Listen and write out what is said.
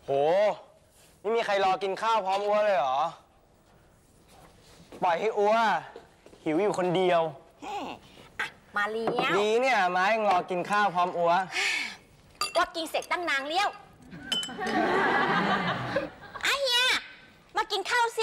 โหนี่มีใครรอกินข้าวพร้อมอัวเลยเหรอปล่อยให้อัวหิวอยู่คนเดียวอ่ะมาเลี้ยวดีเนี่ยม้ายังรอกินข้าวพร้อมอัวว่ากินเสร็จตั้งนานเลี้ยวอ่ะเฮียมากินข้าวสิ